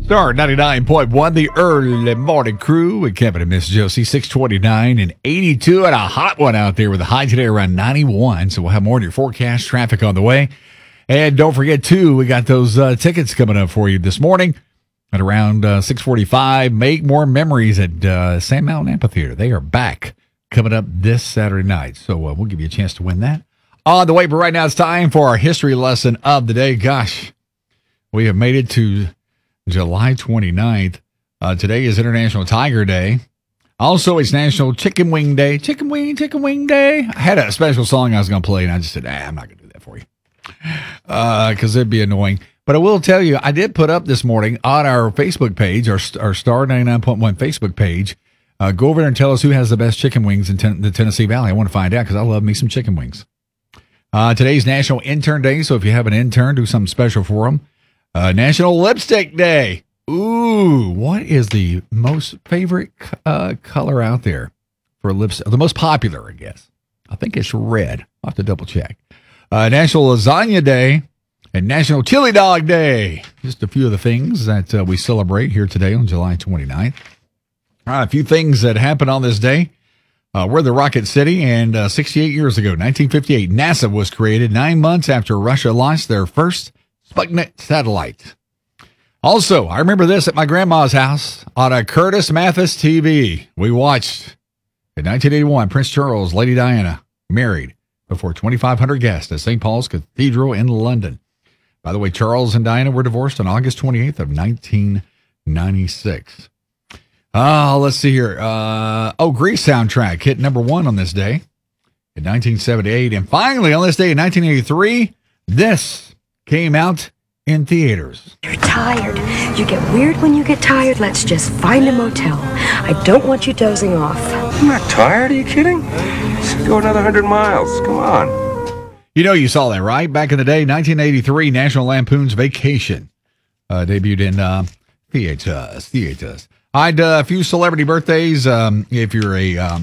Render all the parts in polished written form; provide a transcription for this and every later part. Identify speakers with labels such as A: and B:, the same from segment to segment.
A: Star 99.1, the early morning crew with Kevin and Miss Josie, 629 and 82, and a hot one out there with a high today around 91. So we'll have more of your forecast traffic on the way. And don't forget, too, we got those tickets coming up for you this morning at around 6:45. Make more memories at Sand Mountain Amphitheater. They are back coming up this Saturday night. So we'll give you a chance to win that. On the way, but right now it's time for our history lesson of the day. Gosh, we have made it to July 29th. Today is International Tiger Day. Also, it's National Chicken Wing Day. Chicken Wing Day. I had a special song I was going to play, and I just said, I'm not going to do that for you because it'd be annoying. But I will tell you, I did put up this morning on our Facebook page, our Star 99.1 Facebook page. Go over there and tell us who has the best chicken wings in the Tennessee Valley. I want to find out because I love me some chicken wings. Today's National Intern Day, so if you have an intern, do something special for them. National Lipstick Day. Ooh, what is the most favorite color out there for lipstick? The most popular, I guess. I think it's red. I'll have to double check. National Lasagna Day and National Chili Dog Day. Just a few of the things that we celebrate here today on July 29th. A few things that happened on this day. We're the Rocket City, and 68 years ago, 1958, NASA was created 9 months after Russia launched their first Sputnik satellite. Also, I remember this at my grandma's house on a Curtis Mathes TV. We watched, in 1981, Prince Charles, Lady Diana, married before 2,500 guests at St. Paul's Cathedral in London. By the way, Charles and Diana were divorced on August 28th of 1996. Let's see here. Grease soundtrack hit number 1 on this day in 1978. And finally, on this day in 1983, this came out in theaters.
B: You're tired. You get weird when you get tired. Let's just find a motel. I don't want you dozing off.
C: I'm not tired. Are you kidding? Let's go another 100 miles. Come on.
A: You know, you saw that, right? Back in the day, 1983, National Lampoon's Vacation debuted in theaters. I had a few celebrity birthdays. If you're a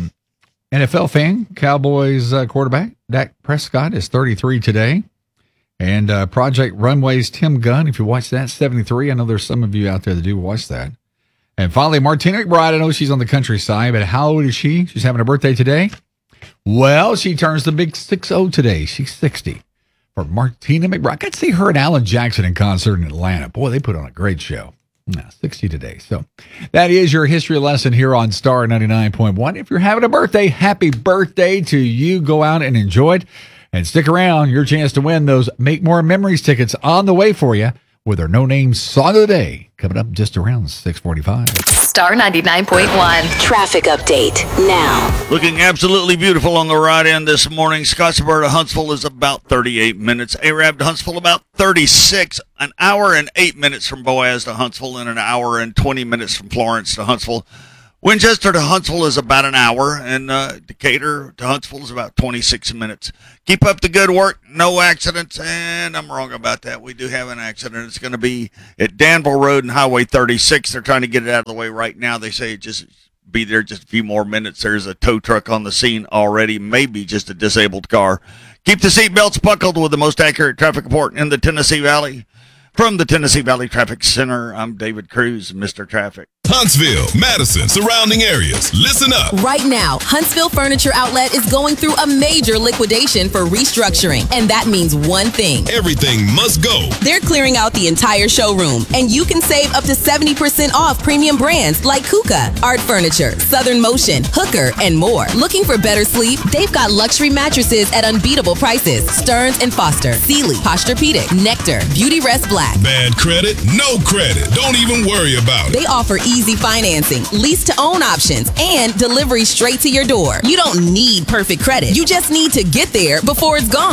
A: NFL fan, Cowboys quarterback Dak Prescott is 33 today. And Project Runway's Tim Gunn, if you watch that, 73. I know there's some of you out there that do watch that. And finally, Martina McBride. I know she's on the countryside, but how old is she? She's having a birthday today. Well, she turns the big 60 today. She's 60. For Martina McBride. I got to see her and Alan Jackson in concert in Atlanta. Boy, they put on a great show. 60 today. So that is your history lesson here on Star 99.1. If you're having a birthday, happy birthday to you. Go out and enjoy it. And stick around, your chance to win those Make More Memories tickets on the way for you with our no-name song of the day coming up just around 6:45.
D: Star 99.1 traffic update now.
E: Looking absolutely beautiful on the right end this morning. Scottsboro to Huntsville is about 38 minutes. Arab to Huntsville about 36. An hour and 8 minutes from Boaz to Huntsville and an hour and 20 minutes from Florence to Huntsville. Winchester to Huntsville is about an hour, and Decatur to Huntsville is about 26 minutes. Keep up the good work. No accidents, and I'm wrong about that. We do have an accident. It's going to be at Danville Road and Highway 36. They're trying to get it out of the way right now. They say it just be there just a few more minutes. There's a tow truck on the scene already, maybe just a disabled car. Keep the seatbelts buckled with the most accurate traffic report in the Tennessee Valley. From the Tennessee Valley Traffic Center, I'm David Cruz, Mr. Traffic.
F: Huntsville, Madison, surrounding areas. Listen up.
G: Right now, Huntsville Furniture Outlet is going through a major liquidation for restructuring. And that means one thing.
F: Everything must go.
G: They're clearing out the entire showroom. And you can save up to 70% off premium brands like Kuka, Art Furniture, Southern Motion, Hooker, and more. Looking for better sleep? They've got luxury mattresses at unbeatable prices. Stearns & Foster, Sealy, Posturepedic, Nectar, Beauty Rest Black.
F: Bad credit? No credit. Don't even worry about it.
G: They offer easy financing, lease-to-own options, and delivery straight to your door. You don't need perfect credit. You just need to get there before it's gone.